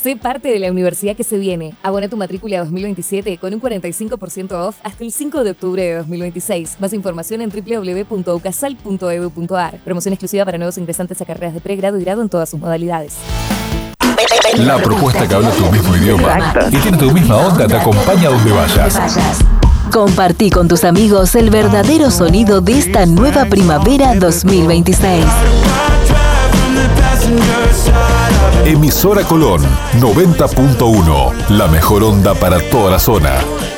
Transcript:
Sé parte de la universidad que se viene. Abona tu matrícula 2027 con un 45% off hasta el 5 de octubre de 2026. Más información en www.ucasal.edu.ar. Promoción exclusiva para nuevos ingresantes a carreras de pregrado y grado en todas sus modalidades. La propuesta que habla tu mismo idioma y tiene tu misma onda te acompaña donde vayas. Compartí con tus amigos el verdadero sonido de esta nueva primavera 2026. Emisora Colón 90.1, la mejor onda para toda la zona.